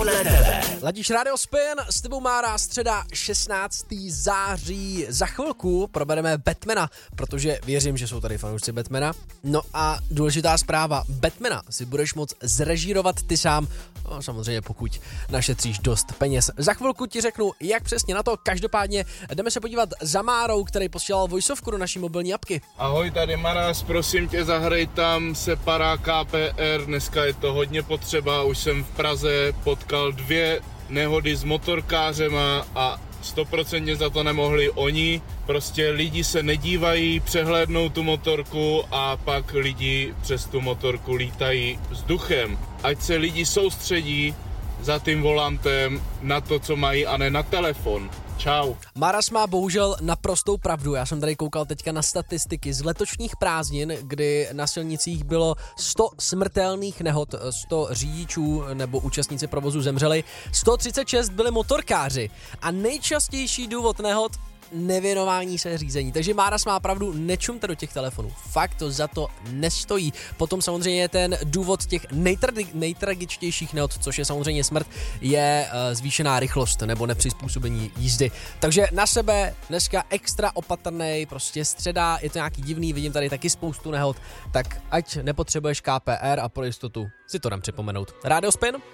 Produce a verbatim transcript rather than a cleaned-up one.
podle tebe. Ladíš Radio Spin, s tebou Mára, středa šestnáctého září. Za chvilku probereme Batmana, protože věřím, že jsou tady fanoušci Batmana. No a důležitá zpráva, Batmana si budeš moct zrežírovat ty sám, no, samozřejmě pokud našetříš dost peněz. Za chvilku ti řeknu, jak přesně na to, každopádně jdeme se podívat za Márou, který posílal voiceovku do naší mobilní apky. Ahoj, tady Maras, prosím tě, zahraj tam Separa K P R, dneska je to hodně potřeba, už jsem v Praze potkal dvě nehody s motorkářema a stoprocentně za to nemohli oni, prostě lidi se nedívají, přehlédnou tu motorku a pak lidi přes tu motorku lítají vzduchem. Ať se lidi soustředí za tím volantem na to, co mají, a ne na telefon. Čau. Maras má bohužel naprostou pravdu. Já jsem tady koukal teďka na statistiky z letošních prázdnin, kdy na silnicích bylo sto smrtelných nehod, sto řidičů nebo účastníci provozu zemřeli, sto třicet šest byli motorkáři a nejčastější důvod nehod nevěnování se řízení. Takže Máras má pravdu, nečumte do těch telefonů. Fakt to za to nestojí. Potom samozřejmě je ten důvod těch nejtradi- nejtragičtějších nehod, což je samozřejmě smrt, je uh, zvýšená rychlost nebo nepřizpůsobení jízdy. Takže na sebe dneska extra opatrnej, prostě středa, je to nějaký divný, vidím tady taky spoustu nehod, tak ať nepotřebuješ K P R a pro jistotu si to dám připomenout. Radio Spin?